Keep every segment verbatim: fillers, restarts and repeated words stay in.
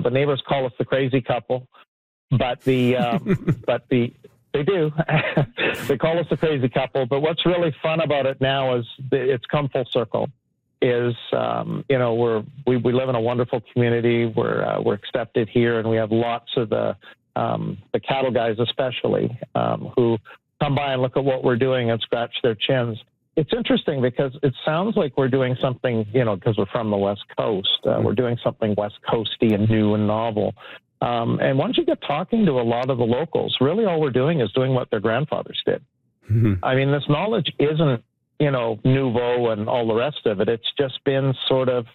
the neighbors call us the crazy couple, but the um, but the they do they call us the crazy couple. But what's really fun about it now is it's come full circle. Is um, you know we're we, we live in a wonderful community. We're uh, we're accepted here, and we have lots of the um, the cattle guys especially um, who come by and look at what we're doing and scratch their chins. It's interesting because it sounds like we're doing something, you know, because we're from the West Coast. Uh, we're doing something West Coasty and new and novel. Um, and once you get talking to a lot of the locals, really all we're doing is doing what their grandfathers did. Mm-hmm. I mean, this knowledge isn't, you know, nouveau and all the rest of it. It's just been sort of,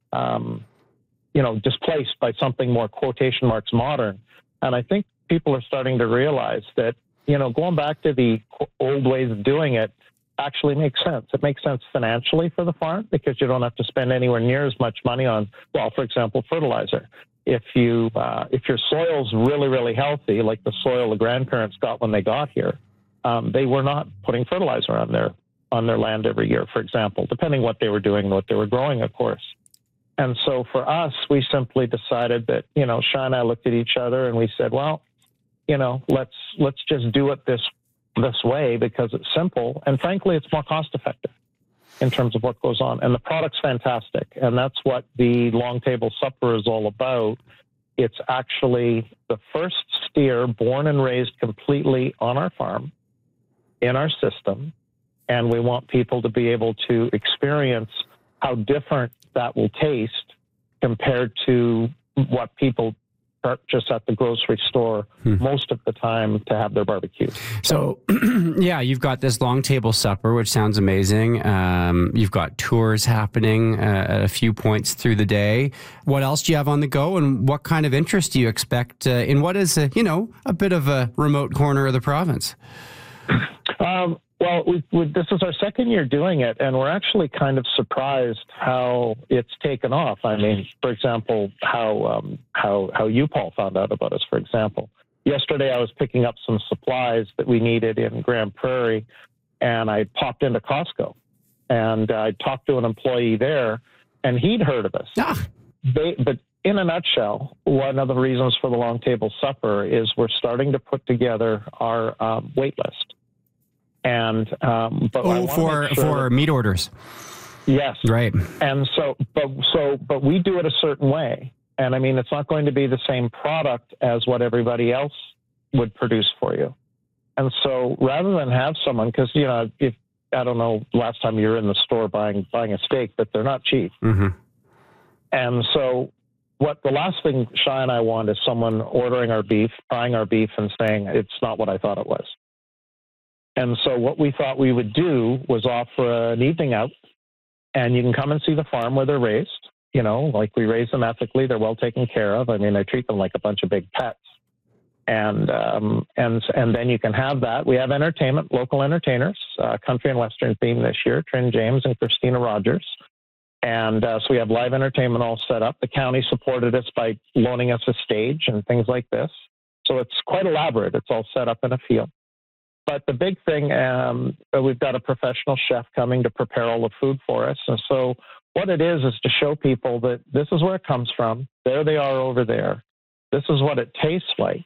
um, you know, displaced by something more quotation marks modern. And I think people are starting to realize that, you know, going back to the old ways of doing it actually makes sense. It makes sense financially for the farm because you don't have to spend anywhere near as much money on, well, for example, fertilizer. If you uh, if your soil's really, really healthy, like the soil the grandparents got when they got here, um, they were not putting fertilizer on their on their land every year, for example, depending what they were doing and what they were growing, of course. And so for us, we simply decided that, you know, Shai and I looked at each other and we said, well, you know, let's let's just do it this this way because it's simple. And frankly, it's more cost effective in terms of what goes on. And the product's fantastic. And that's what the Long Table Supper is all about. It's actually the first steer born and raised completely on our farm, in our system. And we want people to be able to experience how different that will taste compared to what people purchase at the grocery store hmm. most of the time to have their barbecue. So, yeah, you've got this Long Table Supper, which sounds amazing. Um, you've got tours happening uh, at a few points through the day. What else do you have on the go, and what kind of interest do you expect uh, in what is, a, you know, a bit of a remote corner of the province? Um, well, we, we, this is our second year doing it, and we're actually kind of surprised how it's taken off. I mean, for example, how um, how how you, Paul, found out about us, for example. Yesterday, I was picking up some supplies that we needed in Grand Prairie, and I popped into Costco, and I talked to an employee there, and he'd heard of us. Ah. They, but in a nutshell, one of the reasons for the Long Table Supper is we're starting to put together our um, wait list. And um, but oh, for sure for that, meat orders, yes, right. And so, but so, but we do it a certain way. And I mean, it's not going to be the same product as what everybody else would produce for you. And so, rather than have someone, because you know, if I don't know, last time you were in the store buying buying a steak, but they're not cheap. Mm-hmm. And so, what the last thing Shai and I want is someone ordering our beef, buying our beef, and saying it's not what I thought it was. And so what we thought we would do was offer an evening out, and you can come and see the farm where they're raised. You know, like we raise them ethically. They're well taken care of. I mean, I treat them like a bunch of big pets. And um, and and then you can have that. We have entertainment, local entertainers, uh, country and western theme this year, Trin James and Christina Rogers. And uh, so we have live entertainment all set up. The county supported us by loaning us a stage and things like this. So it's quite elaborate. It's all set up in a field. But the big thing, um, we've got a professional chef coming to prepare all the food for us. And so what it is, is to show people that this is where it comes from. There they are over there. This is what it tastes like.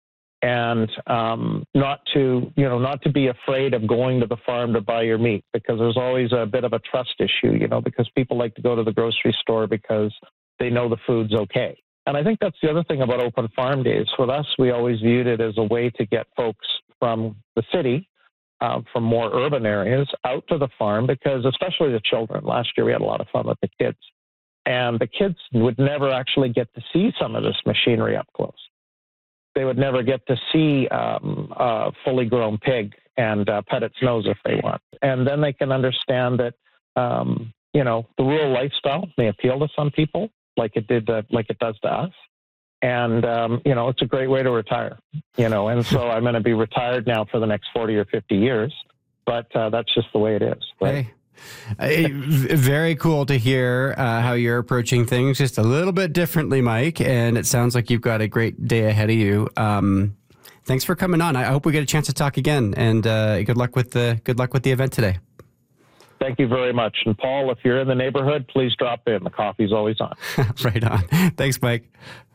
And um, not to, you know, not to be afraid of going to the farm to buy your meat, because there's always a bit of a trust issue, you know, because people like to go to the grocery store because they know the food's okay. And I think that's the other thing about open farm days. With us, we always viewed it as a way to get folks from the city, uh, from more urban areas, out to the farm, because especially the children. Last year, we had a lot of fun with the kids. And the kids would never actually get to see some of this machinery up close. They would never get to see um, a fully grown pig and uh, pet its nose if they want. And then they can understand that, um, you know, the rural lifestyle may appeal to some people, like it did, uh, like it does to us. And, um, you know, it's a great way to retire, you know, and so I'm going to be retired now for the next forty or fifty years, but uh, that's just the way it is. Right? Hey, very cool to hear uh, how you're approaching things just a little bit differently, Mike. And it sounds like you've got a great day ahead of you. Um, thanks for coming on. I hope we get a chance to talk again, and uh, good luck with the, good luck with the event today. Thank you very much. And Paul, if you're in the neighborhood, please drop in. The coffee's always on. Right on. Thanks, Mike.